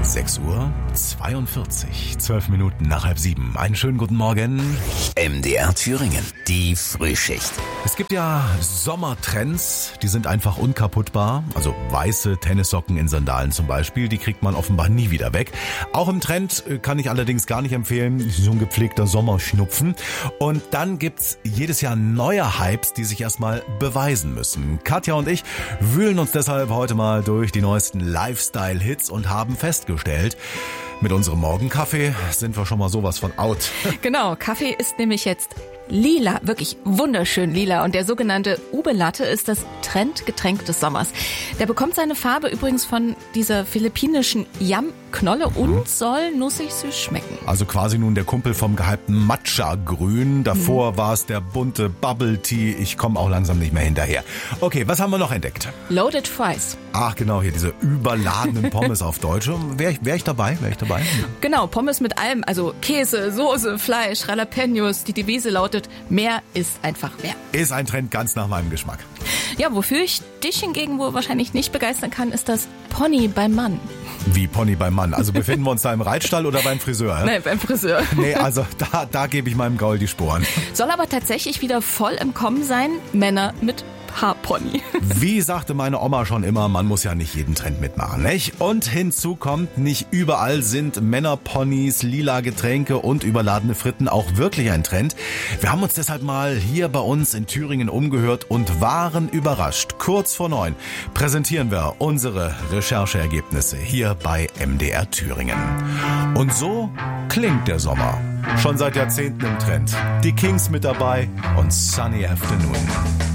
6:42, 12 Minuten nach 6:30. Einen schönen guten Morgen. MDR Thüringen, die Frühschicht. Es gibt ja Sommertrends, die sind einfach unkaputtbar. Also weiße Tennissocken in Sandalen zum Beispiel, die kriegt man offenbar nie wieder weg. Auch im Trend kann ich allerdings gar nicht empfehlen, so ein gepflegter Sommerschnupfen. Und dann gibt's jedes Jahr neue Hypes, die sich erstmal beweisen müssen. Katja und ich wühlen uns deshalb heute mal durch die neuesten Lifestyle-Hits und haben festgestellt, mit unserem Morgenkaffee sind wir schon mal sowas von out. Genau, Kaffee ist nämlich jetzt lila, wirklich wunderschön lila. Und der sogenannte Ube Latte ist das Trendgetränk des Sommers. Der bekommt seine Farbe übrigens von dieser philippinischen Yam-Knolle und soll nussig süß schmecken. Also quasi nun der Kumpel vom gehypten Matcha-Grün. Davor war es der bunte Bubble Tea. Ich komme auch langsam nicht mehr hinterher. Okay, was haben wir noch entdeckt? Loaded Fries. Ach genau, hier diese überladenen Pommes auf Deutsch. Wär ich dabei? Genau, Pommes mit allem, also Käse, Soße, Fleisch, Jalapenos. Die Devise lautet, mehr ist einfach mehr. Ist ein Trend ganz nach meinem Geschmack. Ja, wofür ich dich hingegen wohl wahrscheinlich nicht begeistern kann, ist das Pony beim Mann. Wie Pony beim Mann? Also befinden wir uns da im Reitstall oder beim Friseur? Ja? Nein, beim Friseur. Nee, also da gebe ich meinem Gaul die Sporen. Soll aber tatsächlich wieder voll im Kommen sein, Männer mit Haarpony. Wie sagte meine Oma schon immer, man muss ja nicht jeden Trend mitmachen, nicht? Und hinzu kommt, nicht überall sind Männerponys, lila Getränke und überladene Fritten auch wirklich ein Trend. Wir haben uns deshalb mal hier bei uns in Thüringen umgehört und waren überrascht. Kurz vor 9 präsentieren wir unsere Rechercheergebnisse hier bei MDR Thüringen. Und so klingt der Sommer. Schon seit Jahrzehnten im Trend. Die Kings mit dabei und Sunny Afternoon.